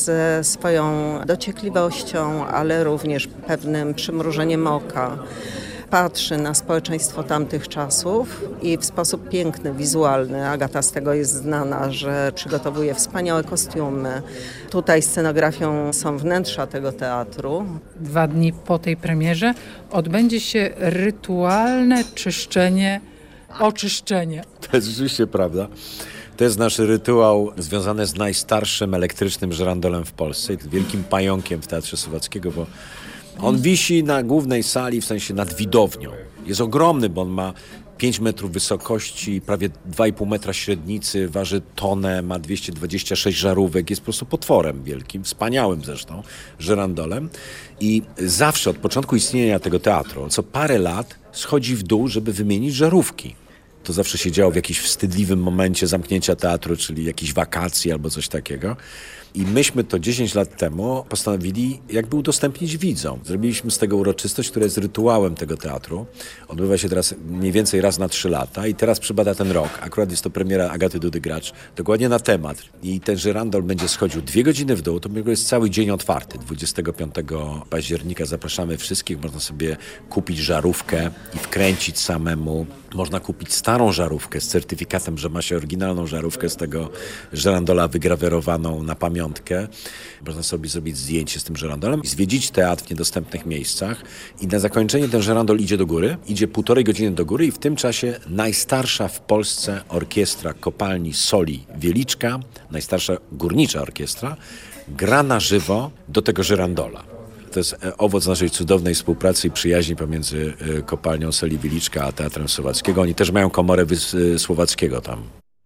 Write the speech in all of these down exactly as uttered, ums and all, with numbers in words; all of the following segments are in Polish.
ze swoją dociekliwością, ale również pewnym przymrużeniem oka patrzy na społeczeństwo tamtych czasów i w sposób piękny, wizualny. Agata z tego jest znana, że przygotowuje wspaniałe kostiumy. Tutaj scenografią są wnętrza tego teatru. Dwa dni po tej premierze odbędzie się rytualne czyszczenie, oczyszczenie. To jest rzeczywiście prawda. To jest nasz rytuał związany z najstarszym elektrycznym żyrandolem w Polsce, wielkim pająkiem w Teatrze Słowackiego, bo on wisi na głównej sali, w sensie nad widownią. Jest ogromny, bo on ma pięć metrów wysokości, prawie dwa i pół metra średnicy, waży tonę, ma dwieście dwadzieścia sześć żarówek, jest po prostu potworem wielkim, wspaniałym zresztą żyrandolem. I zawsze od początku istnienia tego teatru, co parę lat schodzi w dół, żeby wymienić żarówki. To zawsze się działo w jakimś wstydliwym momencie zamknięcia teatru, czyli jakiejś wakacji albo coś takiego. I myśmy to dziesięć lat temu postanowili jakby udostępnić widzom. Zrobiliśmy z tego uroczystość, która jest rytuałem tego teatru. Odbywa się teraz mniej więcej raz na trzy lata i teraz przypada ten rok. Akurat jest to premiera Agaty Dudy-Gracz, dokładnie na temat. I ten żyrandol będzie schodził dwie godziny w dół, to jest cały dzień otwarty. dwudziestego piątego października zapraszamy wszystkich. Można sobie kupić żarówkę i wkręcić samemu. Można kupić starą żarówkę z certyfikatem, że ma się oryginalną żarówkę z tego żyrandola wygrawerowaną na pamiątkę. Można sobie zrobić zdjęcie z tym żyrandolem i zwiedzić teatr w niedostępnych miejscach. I na zakończenie ten żyrandol idzie do góry. Idzie półtorej godziny do góry i w tym czasie najstarsza w Polsce orkiestra kopalni soli Wieliczka, najstarsza górnicza orkiestra, gra na żywo do tego żyrandola. To jest owoc naszej cudownej współpracy i przyjaźni pomiędzy kopalnią soli Wieliczka a Teatrem Słowackiego. Oni też mają komorę Słowackiego tam.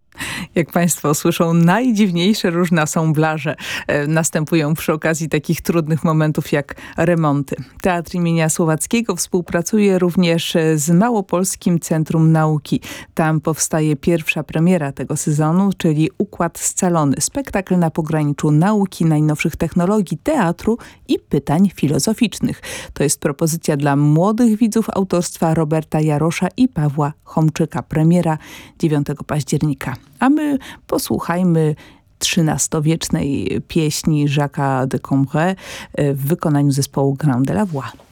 Jak Państwo słyszą, najdziwniejsze różne assemblaże e, następują przy okazji takich trudnych momentów jak remonty. Teatr imienia Słowackiego współpracuje również z Małopolskim Centrum Nauki. Tam powstaje pierwsza premiera tego sezonu, czyli Układ Scalony. Spektakl na pograniczu nauki, najnowszych technologii, teatru i pytań filozoficznych. To jest propozycja dla młodych widzów autorstwa Roberta Jarosza i Pawła Chomczyka. Premiera dziewiątego października. A my posłuchajmy trzynastowiecznej pieśni Jacques'a de Cambrai w wykonaniu zespołu Grand de la Voix.